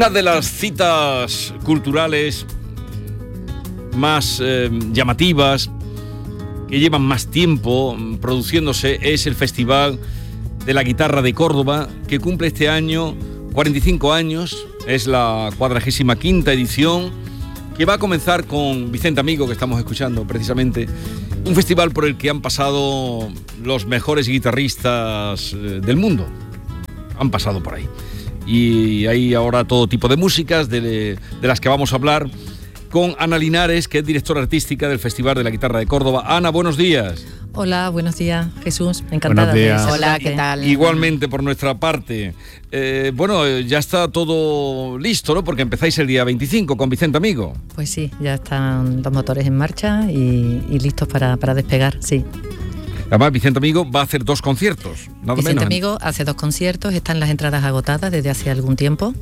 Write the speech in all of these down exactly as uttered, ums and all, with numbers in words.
Una de las citas culturales más eh, llamativas, que llevan más tiempo produciéndose, es el Festival de la Guitarra de Córdoba, que cumple este año cuarenta y cinco años. Es la cuadragésima quinta edición, que va a comenzar con Vicente Amigo, que estamos escuchando precisamente. Un festival por el que han pasado los mejores guitarristas del mundo. Han pasado por ahí. Y hay ahora todo tipo de músicas de, de las que vamos a hablar con Ana Linares, que es directora artística del Festival de la Guitarra de Córdoba. Ana, buenos días. Hola, buenos días, Jesús. Encantada de saludarte. Hola, ¿qué tal? Igualmente por nuestra parte. Eh, bueno, ya está todo listo, ¿no? Porque empezáis el día veinticinco con Vicente Amigo. Pues sí, ya están los motores en marcha y, y listos para, para despegar, sí. Además, Vicente Amigo va a hacer dos conciertos, nada Vicente menos. Amigo hace dos conciertos, están las entradas agotadas desde hace algún tiempo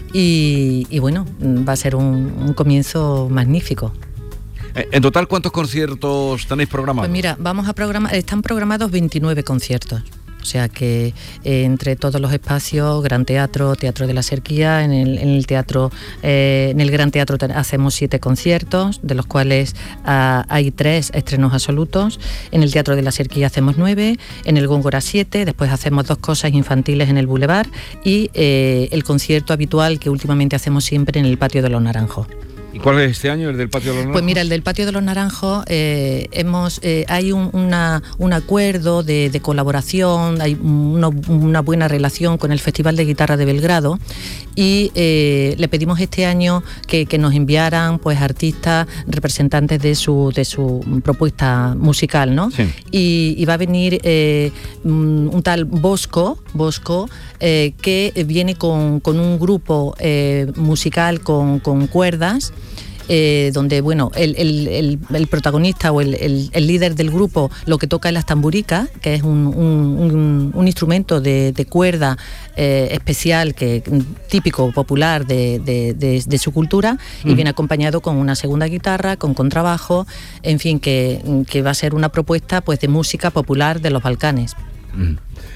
y, y bueno, va a ser un, un comienzo magnífico. En total, ¿cuántos conciertos tenéis programados? Pues mira, vamos a programar, están programados veintinueve conciertos. O sea que eh, entre todos los espacios, Gran Teatro, Teatro de la Serquía, en el, en el teatro, eh, en el Gran Teatro hacemos siete conciertos, de los cuales uh, hay tres estrenos absolutos. En el Teatro de la Serquía hacemos nueve, en el Góngora siete, después hacemos dos cosas infantiles en el Boulevard y eh, el concierto habitual que últimamente hacemos siempre en el Patio de los Naranjos. ¿Y cuál es este año, el del Patio de los Naranjos? Pues mira, el del Patio de los Naranjos, eh, hemos, eh, hay un, una, un acuerdo de, de colaboración, hay una, una buena relación con el Festival de Guitarra de Belgrado y eh, le pedimos este año que, que nos enviaran pues artistas representantes de su, de su propuesta musical, ¿no? Sí. Y, y va a venir eh, un tal Bosco, Bosco eh, que viene con, con un grupo eh, musical con, con cuerdas. Eh, donde bueno el, el, el, el protagonista o el, el, el líder del grupo lo que toca es las tamburicas, que es un, un, un, un instrumento de, de cuerda eh, especial, que típico, popular de, de, de, de su cultura, mm. y viene acompañado con una segunda guitarra, con contrabajo, en fin, que, que va a ser una propuesta pues de música popular de los Balcanes. Mm.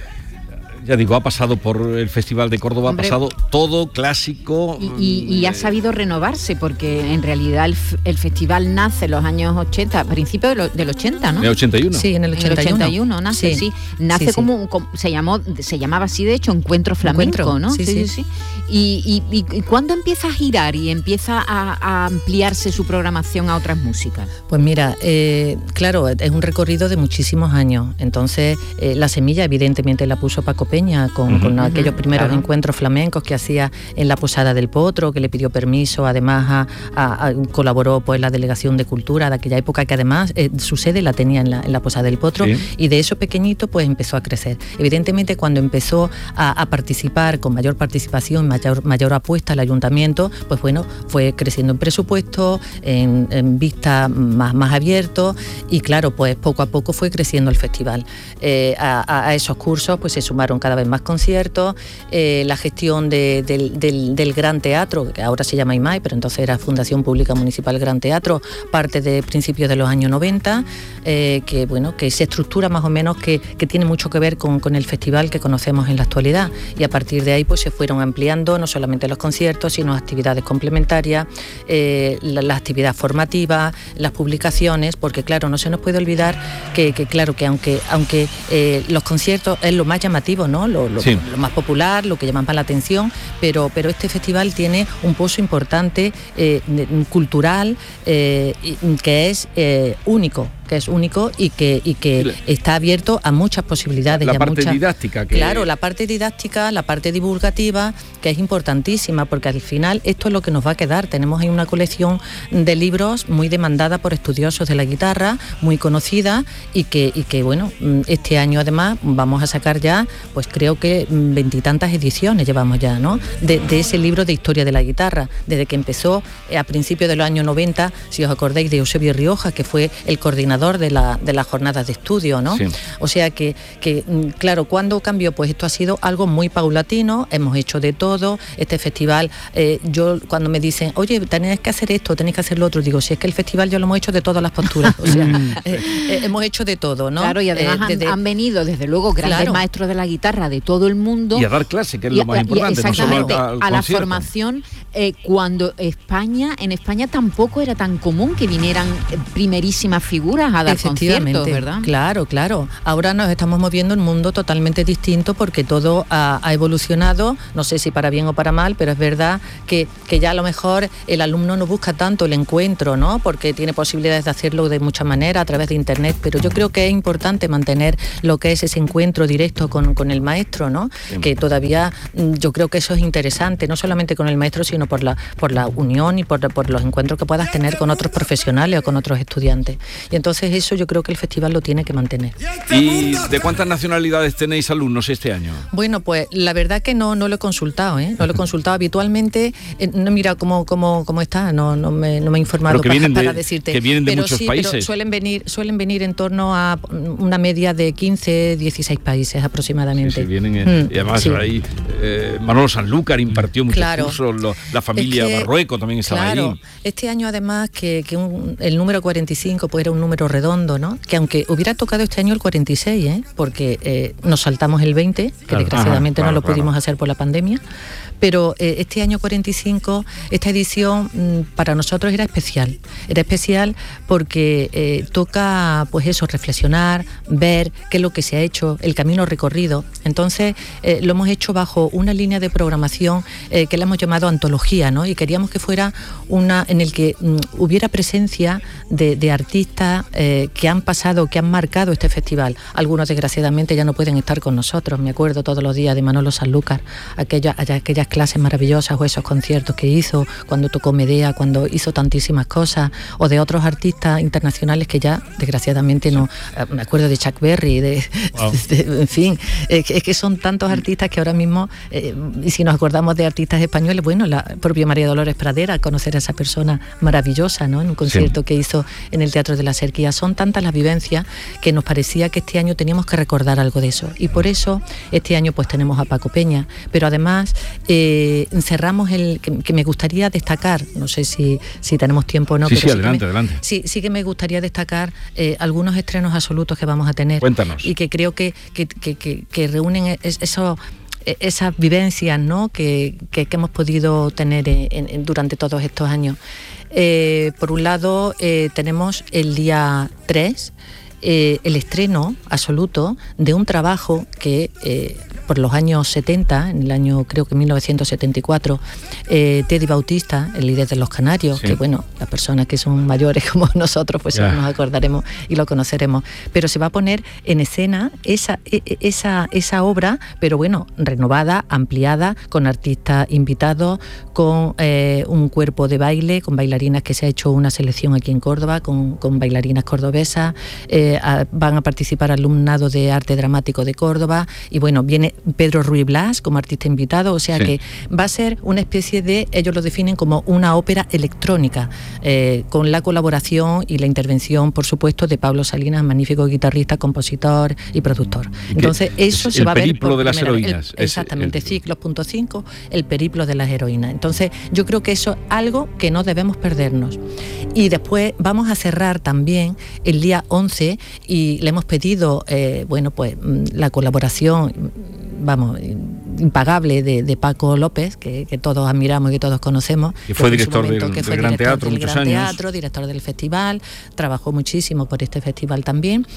Ya digo, ha pasado por el Festival de Córdoba, Hombre, ha pasado todo clásico. Y, y, y ha sabido renovarse, porque en realidad el, el festival nace en los años ochenta, a principios de lo, del ochenta, ¿no? ¿En el ochenta y uno? Sí, en el ochenta y uno. En el ochenta y uno nace, sí. sí. Nace sí, como, sí. como, se llamó, se llamaba así, de hecho, Encuentro Flamenco, Encuentro, ¿no? Sí, sí, sí. sí. Y, y, y, y ¿cuándo empieza a girar y empieza a, a ampliarse su programación a otras músicas? Pues mira, eh, claro, es un recorrido de muchísimos años. Entonces, eh, la semilla evidentemente la puso Paco Peña, Con, uh-huh, con aquellos primeros claro. encuentros flamencos que hacía en la Posada del Potro, que le pidió permiso, además a, a, a, colaboró pues la Delegación de Cultura de aquella época, que además eh, su sede la tenía en la, en la Posada del Potro, sí. y de eso pequeñito pues empezó a crecer. Evidentemente, cuando empezó a, a participar con mayor participación, mayor, mayor apuesta al ayuntamiento, pues bueno, fue creciendo en presupuesto, en, en vista más, más abierto, y claro, pues poco a poco fue creciendo el festival. Eh, a, a esos cursos pues se sumaron cada vez más conciertos, eh, la gestión de, del, del, del Gran Teatro, que ahora se llama I M A I, pero entonces era Fundación Pública Municipal Gran Teatro, parte de principios de los años noventa, eh, que bueno, que se estructura más o menos, que, que tiene mucho que ver con, con el festival que conocemos en la actualidad, y a partir de ahí pues se fueron ampliando no solamente los conciertos, sino actividades complementarias, eh, la, la actividad formativa, las publicaciones, porque claro, no se nos puede olvidar que, que claro, que aunque, aunque eh, los conciertos es lo más llamativo, ¿no? Lo, lo, sí. lo más popular, lo que llama más la atención, pero, pero este festival tiene un pozo importante eh, cultural eh, que es eh, único. que es único y que y que está abierto a muchas posibilidades. La y a parte muchas, didáctica. Que... Claro, la parte didáctica, la parte divulgativa, que es importantísima, porque al final esto es lo que nos va a quedar. Tenemos ahí una colección de libros muy demandada por estudiosos de la guitarra, muy conocida, y que, y que bueno, este año además vamos a sacar ya, pues creo que veintitantas ediciones llevamos ya, ¿no? De, de ese libro de historia de la guitarra, desde que empezó a principios de los años noventa, si os acordáis de Eusebio Rioja, que fue el coordinador coordinador de, la, de las jornadas de estudio, ¿no? Sí. O sea que, que, claro, ¿cuándo cambió? Pues esto ha sido algo muy paulatino, hemos hecho de todo. Este festival, eh, yo cuando me dicen, oye, tenéis que hacer esto, tenéis que hacer lo otro, digo, si es que el festival ya lo hemos hecho de todas las posturas, o sea, eh, eh, hemos hecho de todo, ¿no? Claro, y además eh, desde, han, han venido, desde luego, grandes claro. maestros de la guitarra de todo el mundo. Y a dar clase, que es lo más importante. Y exactamente, no solo al, al a la formación, eh, cuando España, en España tampoco era tan común que vinieran primerísimas figuras a dar conciertos, ¿verdad? Claro, claro. Ahora nos estamos moviendo en un mundo totalmente distinto porque todo ha, ha evolucionado, no sé si para bien o para mal, pero es verdad que, que ya a lo mejor el alumno no busca tanto el encuentro, ¿no? Porque tiene posibilidades de hacerlo de muchas maneras a través de internet, pero yo creo que es importante mantener lo que es ese encuentro directo con, con el maestro, ¿no? Sí. Que todavía yo creo que eso es interesante, no solamente con el maestro, sino por la, por la unión y por, por los encuentros que puedas tener con otros profesionales o con otros estudiantes. Y entonces eso yo creo que el festival lo tiene que mantener. ¿Y de cuántas nacionalidades tenéis alumnos este año? Bueno, pues la verdad que no, no lo he consultado, ¿eh? No lo he consultado habitualmente, eh, no mira cómo, cómo, cómo está, no, no, me, no me he informado que para, vienen para de, decirte. Que vienen de pero muchos sí, países. Pero suelen venir, suelen venir en torno a una media de quince, dieciséis países aproximadamente. Sí, sí, vienen, eh, mm, y además sí. ahí eh, Manolo Sanlúcar impartió muchos claro. cursos, lo, la familia es que, Barrueco también estaba claro, ahí. Este año además que, que un, el número cuarenta y cinco pues era un número redondo, ¿no? Que aunque hubiera tocado este año el cuarenta y seis, ¿eh? Porque eh, nos saltamos el veinte, que claro. desgraciadamente Ajá, claro, no lo claro. pudimos hacer por la pandemia. Pero eh, este año cuarenta y cinco, esta edición mmm, para nosotros era especial. Era especial porque eh, toca, pues eso, reflexionar, ver qué es lo que se ha hecho, el camino recorrido. Entonces, eh, lo hemos hecho bajo una línea de programación eh, que le hemos llamado antología, ¿no? Y queríamos que fuera una en el que mmm, hubiera presencia de, de artistas eh, que han pasado, que han marcado este festival. Algunos, desgraciadamente, ya no pueden estar con nosotros. Me acuerdo todos los días de Manolo Sanlúcar, aquella, aquellas clases maravillosas o esos conciertos que hizo cuando tocó Medea, cuando hizo tantísimas cosas, o de otros artistas internacionales que ya desgraciadamente no, me acuerdo de Chuck Berry, de, wow. de, de, en fin, es que, es que son tantos artistas que ahora mismo, eh, y si nos acordamos de artistas españoles, bueno, la propia María Dolores Pradera, conocer a esa persona maravillosa, ¿no? En un concierto sí. que hizo en el Teatro de la Serquía, son tantas las vivencias que nos parecía que este año teníamos que recordar algo de eso, y por eso este año pues tenemos a Paco Peña, pero además eh, Eh, cerramos el que, que me gustaría destacar, no sé si, si tenemos tiempo o no, sí, pero sí, sí, adelante, que me, adelante. Sí, sí que me gustaría destacar eh, algunos estrenos absolutos que vamos a tener. Cuéntanos. Y que creo que, que, que, que, que reúnen es, eso, esas vivencias, ¿no? que, que, que hemos podido tener en, en, durante todos estos años. Eh, por un lado, eh, tenemos el día tres, eh, el estreno absoluto de un trabajo que eh, por los años setenta, en el año creo que mil novecientos setenta y cuatro, eh, Teddy Bautista, el líder de Los Canarios, sí. que bueno, las personas que son mayores como nosotros pues yeah. nos acordaremos y lo conoceremos, pero se va a poner en escena esa, esa, esa obra, pero bueno, renovada, ampliada, con artistas invitados, con eh, un cuerpo de baile, con bailarinas, que se ha hecho una selección aquí en Córdoba, con, con bailarinas cordobesas, eh, a, van a participar alumnado de arte dramático de Córdoba, y bueno, viene Pedro Ruiz Blas como artista invitado, o sea sí. que va a ser una especie de, ellos lo definen como una ópera electrónica, eh, con la colaboración y la intervención, por supuesto, de Pablo Salinas, magnífico guitarrista, compositor y productor. Entonces eso se va a ver. El periplo de las heroínas. El, exactamente, el, Ciclos punto cinco, el periplo de las heroínas. Entonces yo creo que eso es algo que no debemos perdernos. Y después vamos a cerrar también el día once, y le hemos pedido, eh, bueno, pues la colaboración, vamos, impagable de, de Paco López, que, que todos admiramos y que todos conocemos. Y fue director momento, del, que fue del Gran Teatro del muchos Gran años. Teatro, director del festival, trabajó muchísimo por este festival también.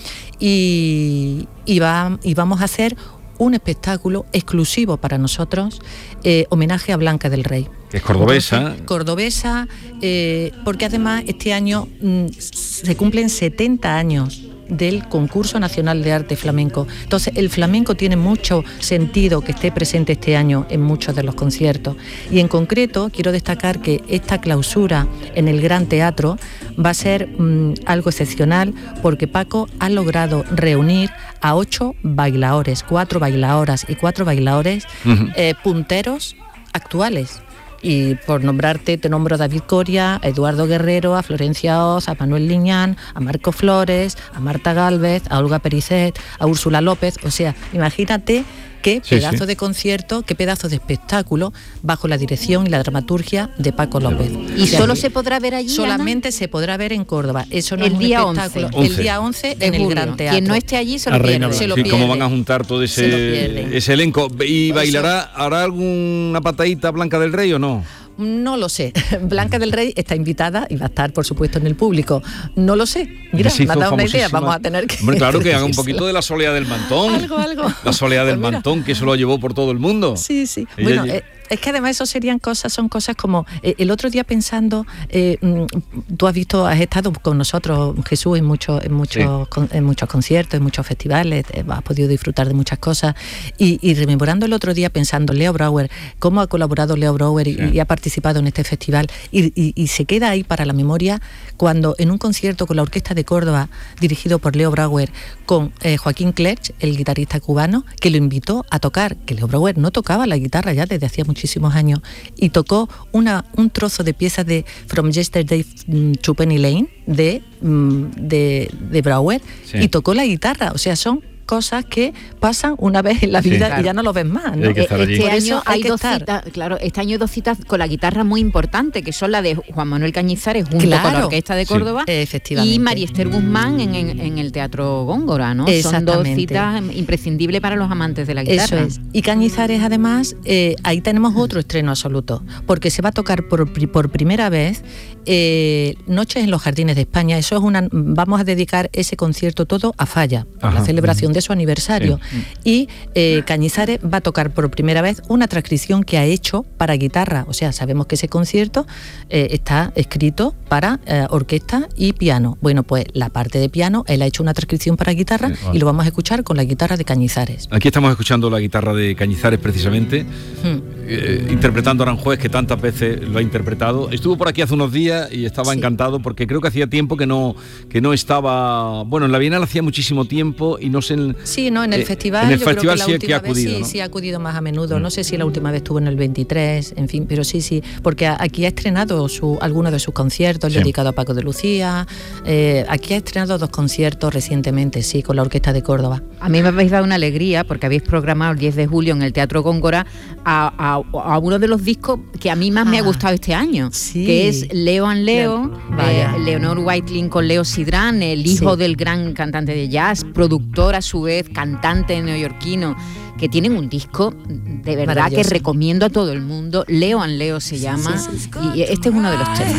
Y, y, va, y vamos a hacer un espectáculo exclusivo para nosotros, eh, homenaje a Blanca del Rey. Que es cordobesa. Entonces, cordobesa, eh, porque además este año mmm, se cumplen setenta años del Concurso Nacional de Arte Flamenco. Entonces, el flamenco tiene mucho sentido que esté presente este año en muchos de los conciertos. Y en concreto, quiero destacar que esta clausura en el Gran Teatro va a ser mmm, algo excepcional, porque Paco ha logrado reunir a ocho bailadores, cuatro bailadoras y cuatro bailadores uh-huh. eh, punteros actuales. y por nombrarte te nombro a David Coria, a Eduardo Guerrero, a Florencia Oz, a Manuel Liñán, a Marco Flores, a Marta Gálvez, a Olga Pericet, a Úrsula López. O sea, imagínate qué sí, pedazo sí. de concierto, qué pedazo de espectáculo bajo la dirección y la dramaturgia de Paco López. ¿Y o sea, solo se podrá ver allí, solamente Ana? Se podrá ver en Córdoba. Eso no el es un día espectáculo. once. El día once en julio. el Gran Teatro. Quien no esté allí se lo A pierde. Se lo sí, pierde. cómo van a juntar todo ese, ese elenco. ¿Y bailará, hará alguna patadita Blanca del Rey o no? No lo sé. Blanca del Rey está invitada y va a estar, por supuesto, en el público. No lo sé. Mira, me ha dado una idea. Vamos a tener que... Hombre, claro, que haga un poquito de la Soleá del Mantón. Algo, algo. La Soleá del Pues Mantón, que se lo llevó por todo el mundo. Sí, sí. Ella Bueno, lle- eh, es que además eso serían cosas, son cosas como... Eh, el otro día pensando, eh, mm, tú has visto, has estado con nosotros, Jesús, en muchos, en muchos, Sí. con, en muchos conciertos, en muchos festivales, eh, has podido disfrutar de muchas cosas. Y, y rememorando el otro día, pensando, Leo Brouwer, cómo ha colaborado Leo Brouwer y, Sí. y ha participado en este festival, y, y, y se queda ahí para la memoria cuando en un concierto con la Orquesta de Córdoba, dirigido por Leo Brouwer, con eh, Joaquín Clerch, el guitarrista cubano, que lo invitó a tocar, que Leo Brouwer no tocaba la guitarra ya desde hacía muchísimos años, y tocó una, un trozo de piezas de From Yesterday to Penny Lane de, de, de Brouwer, Sí. y tocó la guitarra. O sea, son cosas que pasan una vez en la Sí. vida Claro. y ya no lo ves más, ¿no? Hay que estar allí. Este Por eso año hay hay que dos estar. citas, claro, este año hay dos citas con la guitarra muy importantes, que son la de Juan Manuel Cañizares junto Claro. con la Orquesta de Sí. Córdoba Efectivamente. y María Esther Guzmán en, en- en el Teatro Góngora, ¿no? Son dos Exactamente. citas imprescindibles para los amantes de la guitarra. Eso es. Y Cañizares, además, eh, ahí tenemos otro estreno absoluto, porque se va a tocar por, pri- por primera vez eh, Noches en los Jardines de España. Eso es una. Vamos a dedicar ese concierto todo a Falla, por Ajá. la celebración de su aniversario. Y eh, Cañizares va a tocar por primera vez una transcripción que ha hecho para guitarra. O sea, sabemos que ese concierto eh, está escrito para eh, orquesta y piano. Bueno, pues la parte de piano, él ha hecho una transcripción para guitarra Sí, vale. y lo vamos a escuchar con la guitarra de Cañizares. Aquí estamos escuchando la guitarra de Cañizares precisamente, Hmm. eh, interpretando a Aranjuez, que tantas veces lo ha interpretado. Estuvo por aquí hace unos días y estaba Sí. encantado porque creo que hacía tiempo que no, que no estaba... Bueno, en la Bienal hacía muchísimo tiempo y no sé... En, Sí, no, en el eh, festival. En el yo creo festival la sí última que ha vez acudido, sí, ¿no? sí ha acudido más a menudo. No sé si la última vez estuvo en el veintitrés, en fin, pero sí, sí, porque a- aquí ha estrenado su, algunos de sus conciertos, Sí. dedicado a Paco de Lucía. Eh, aquí ha estrenado dos conciertos recientemente, sí, con la Orquesta de Córdoba. A mí me habéis dado una alegría porque habéis programado el diez de julio en el Teatro Góngora a, a- a uno de los discos que a mí más me ha Ah, gustado este año, sí. que es Leo and Leo, Vaya. eh, Leonor Whiteley con Leo Sidrán, el hijo Sí. del gran cantante de jazz, productor a su vez, cantante neoyorquino, que tienen un disco de verdad que Maravilloso. recomiendo a todo el mundo. Leo and Leo se llama, sí, sí. y este es uno de los temas.